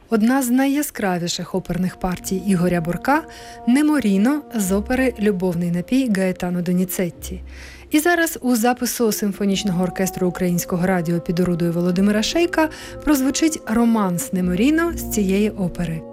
Одна з найяскравіших оперних партій Ігоря Борка «Неморіно» з опери «Любовний напій» Гаетано Доніцетті. І зараз у запису симфонічного оркестру Українського радіо під орудою Володимира Шейка прозвучить романс «Неморіно» з цієї опери.